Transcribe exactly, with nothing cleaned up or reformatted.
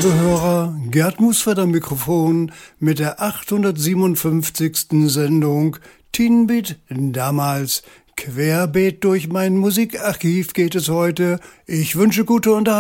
unsere Hörer, Gerd Musford am Mikrofon mit der achthundertsiebenundfünfzigsten Sendung Teen Beat damals. Querbeet durch mein Musikarchiv geht es heute. Ich wünsche gute Unterhaltung.